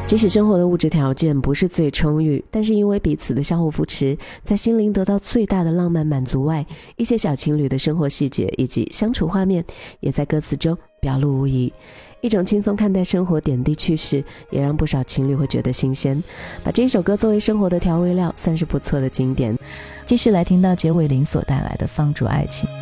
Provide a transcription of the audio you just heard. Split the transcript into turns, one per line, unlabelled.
即使生活的物质条件不是最充裕，但是因为彼此的相互扶持，在心灵得到最大的浪漫满足外，一些小情侣的生活细节以及相处画面也在歌词中表露无遗。一种轻松看待生活点滴趣事，也让不少情侣会觉得新鲜。把这一首歌作为生活的调味料，算是不错的经典。
继续来听到结尾林所带来的放逐爱情。